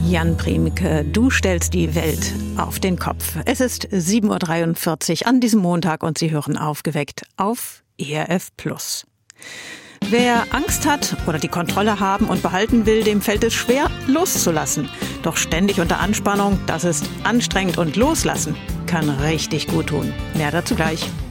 Jan Priemke, du stellst die Welt auf den Kopf. Es ist 7.43 Uhr an diesem Montag und Sie hören Aufgeweckt auf ERF+. Wer Angst hat oder die Kontrolle haben und behalten will, dem fällt es schwer, loszulassen. Doch ständig unter Anspannung, das ist anstrengend und loslassen kann richtig gut tun. Mehr dazu gleich.